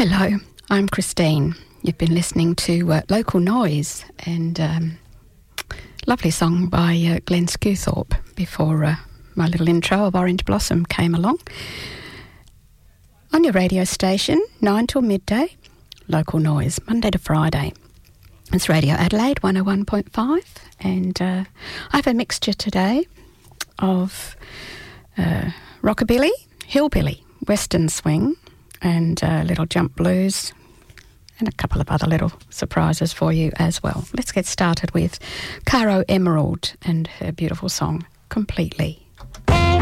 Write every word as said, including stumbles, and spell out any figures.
Hello, I'm Christine. You've been listening to uh, Local Noise, and um, lovely song by uh, Glenn Skewthorpe before uh, my little intro of Orange Blossom came along. On your radio station, nine till midday, Local Noise, Monday to Friday. It's Radio Adelaide one oh one point five, and uh, I have a mixture today of uh, rockabilly, hillbilly, western swing, and uh, little jump blues, and a couple of other little surprises for you as well. Let's get started with Caro Emerald and her beautiful song, Completely.